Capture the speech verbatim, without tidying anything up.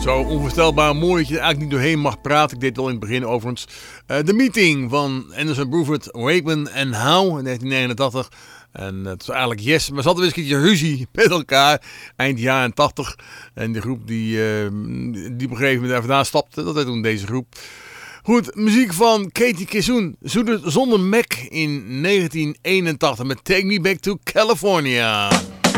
Zo onvoorstelbaar mooi dat je er eigenlijk niet doorheen mag praten. Ik deed het al in het begin overigens. Uh, The Meeting van Anderson Bruford, Wakeman en Howe in negentien negenentachtig. En uh, het was eigenlijk yes, maar ze hadden weer eens een keertje ruzie met elkaar eind jaren tachtig. En de groep die, uh, die op een gegeven moment daar vandaan stapte, dat werd toen deze groep. Goed, muziek van Katie Kissoon, zonder Mac in negentien eenentachtig met Take Me Back to California.